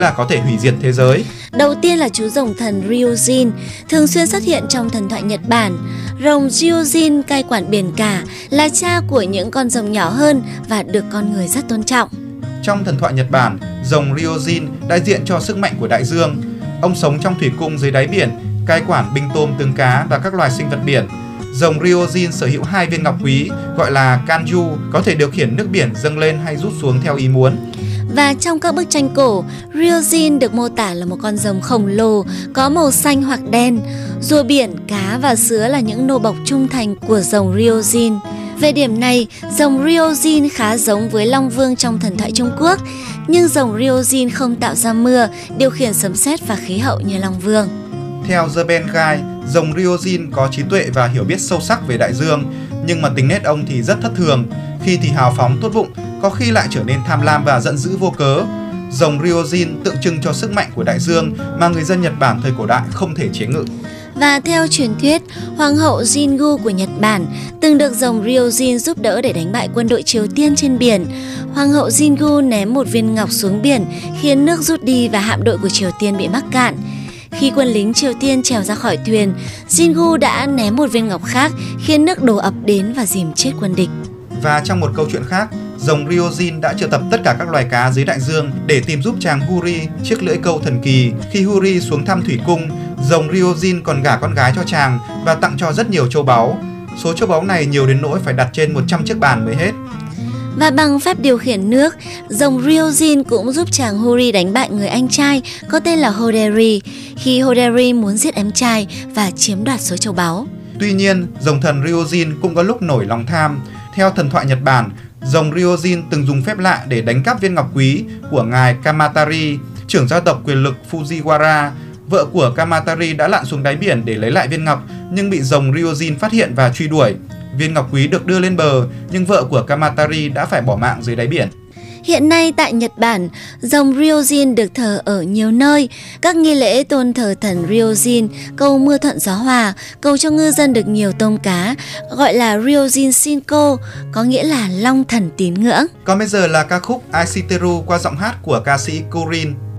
là có thể hủy diệt thế giới. Đầu tiên là chú rồng thần Ryujin, thường xuyên xuất hiện trong thần thoại Nhật Bản. Rồng Ryujin cai quản biển cả, là cha của những con rồng nhỏ hơn và được con người rất tôn trọng. Trong thần thoại Nhật Bản, rồng Ryujin đại diện cho sức mạnh của đại dương. Ông sống trong thủy cung dưới đáy biển, cai quản binh tôm, tương cá và các loài sinh vật biển. Rồng Ryujin sở hữu 2 viên ngọc quý gọi là Kanju, có thể điều khiển nước biển dâng lên hay rút xuống theo ý muốn. Và trong các bức tranh cổ, Ryujin được mô tả là một con rồng khổng lồ có màu xanh hoặc đen. Rùa biển, cá và sứa là những nô bộc trung thành của rồng Ryujin. Về điểm này, rồng Ryujin khá giống với Long Vương trong thần thoại Trung Quốc, nhưng rồng Ryujin không tạo ra mưa, điều khiển sấm sét và khí hậu như Long Vương. Theo The Ben Guide, rồng Ryujin có trí tuệ và hiểu biết sâu sắc về đại dương, nhưng mà tính nết ông thì rất thất thường, khi thì hào phóng tốt bụng, có khi lại trở nên tham lam và giận dữ vô cớ. Rồng Ryujin tượng trưng cho sức mạnh của đại dương mà người dân Nhật Bản thời cổ đại không thể chế ngự. Và theo truyền thuyết, Hoàng hậu Jingu của Nhật Bản từng được rồng Ryujin giúp đỡ để đánh bại quân đội Triều Tiên trên biển. Hoàng hậu Jingu ném một viên ngọc xuống biển khiến nước rút đi và hạm đội của Triều Tiên bị mắc cạn. Khi quân lính Triều Tiên trèo ra khỏi thuyền, Jingu đã ném một viên ngọc khác khiến nước đổ ập đến và dìm chết quân địch. Và trong một câu chuyện khác, rồng Ryujin đã triệu tập tất cả các loài cá dưới đại dương để tìm giúp chàng Huri, chiếc lưỡi câu thần kỳ. Khi Huri xuống thăm thủy cung, rồng Ryujin còn gả con gái cho chàng và tặng cho rất nhiều châu báu. Số châu báu này nhiều đến nỗi phải đặt trên 100 chiếc bàn mới hết. Và bằng phép điều khiển nước, rồng Ryujin cũng giúp chàng Huri đánh bại người anh trai có tên là Hoderi khi Hoderi muốn giết em trai và chiếm đoạt số châu báu. Tuy nhiên, rồng thần Ryujin cũng có lúc nổi lòng tham. Theo thần thoại Nhật Bản, rồng Ryujin từng dùng phép lạ để đánh cắp viên ngọc quý của ngài Kamatari, trưởng gia tộc quyền lực Fujiwara. Vợ của Kamatari đã lặn xuống đáy biển để lấy lại viên ngọc, nhưng bị rồng Ryujin phát hiện và truy đuổi. Viên ngọc quý được đưa lên bờ, nhưng vợ của Kamatari đã phải bỏ mạng dưới đáy biển. Hiện nay tại Nhật Bản, rồng Ryujin được thờ ở nhiều nơi. Các nghi lễ tôn thờ thần Ryujin, cầu mưa thuận gió hòa, cầu cho ngư dân được nhiều tôm cá, gọi là Ryujin Shinko, có nghĩa là long thần tín ngưỡng. Còn bây giờ là ca khúc Aishiteru qua giọng hát của ca sĩ Kurin.